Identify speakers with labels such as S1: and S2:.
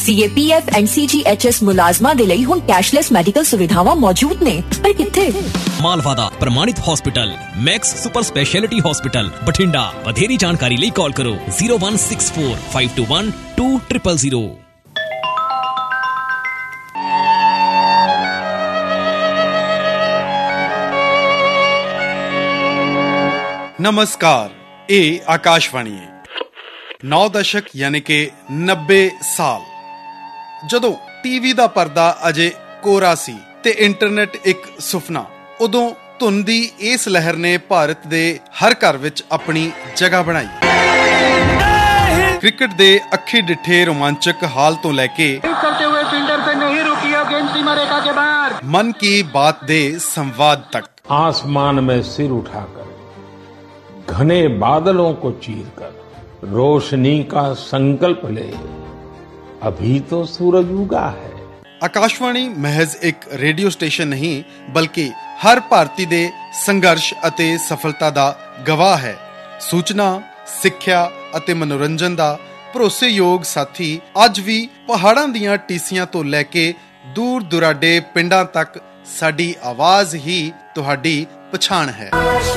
S1: CAPF and CGHS ਮੁਲਾਜ਼ਮਾਂ ਦੇ ਲਈ ਹੁਣ ਕੈਸ਼ਲੈਸ ਮੈਡੀਕਲ ਸੁਵਿਧਾਵਾਂ ਮੌਜੂਦ ਨੇ, ਪਰ ਕਿੱਥੇ?
S2: ਮਾਲਵਾ ਦਾ ਪ੍ਰਮਾਣਿਤ hospital Max super speciality hospital Bathinda. ਵਧੇਰੀ ਜਾਣਕਾਰੀ ਲਈ ਕਾਲ ਕਰੋ 01645212000।
S3: ਨਮਸਕਾਰ, ਇਹ ਆਕਾਸ਼ਵਾਣੀ ਹੈ। 9 ਦਸ਼ਕ ਯਾਨੀ ਕਿ 90 ਸਾਲ, ਜਦੋਂ ਟੀਵੀ ਦਾ ਪਰਦਾ ਅਜੇ ਕੋਰਾ ਸੀ ਤੇ ਇੰਟਰਨੈਟ ਇੱਕ ਸੁਪਨਾ, ਉਦੋਂ ਧੁਨ ਦੀ ਇਸ ਲਹਿਰ ਨੇ ਭਾਰਤ ਦੇ ਹਰ ਘਰ ਵਿੱਚ ਆਪਣੀ ਜਗ੍ਹਾ ਬਣਾਈ। ਕ੍ਰਿਕਟ ਦੇ ਅੱਖੀ ਡਿੱਠੇ ਰੋਮਾਂਚਕ ਹਾਲ ਤੋਂ ਲੈ ਕੇ ਮਨ ਕੀ ਬਾਤ ਦੇ ਸੰਵਾਦ ਤੱਕ,
S4: आसमान में सिर उठाकर घने बादलों को चीरकर रोशनी का संकल्प ले, अभी तो सूरज उगा है।
S3: ਆਕਾਸ਼ਵਾਣੀ ਮਹਿਜ਼ ਇੱਕ ਰੇਡੀਓ ਸਟੇਸ਼ਨ ਨਹੀਂ, ਬਲਕਿ ਹਰ ਭਾਰਤੀ ਦੇ ਸੰਘਰਸ਼ ਅਤੇ ਸਫਲਤਾ ਦਾ ਗਵਾਹ ਹੈ। ਸੂਚਨਾ, ਸਿੱਖਿਆ ਅਤੇ ਮਨੋਰੰਜਨ ਦਾ ਭਰੋਸੇਯੋਗ ਸਾਥੀ ਅੱਜ ਵੀ ਪਹਾੜਾਂ ਦੀਆਂ ਟੀਸੀਆਂ ਤੋਂ ਲੈ ਕੇ ਦੂਰ ਦੁਰਾਡੇ ਪਿੰਡਾਂ ਤੱਕ ਸਾਡੀ ਆਵਾਜ਼ ਹੀ ਤੁਹਾਡੀ ਪਛਾਣ ਹੈ।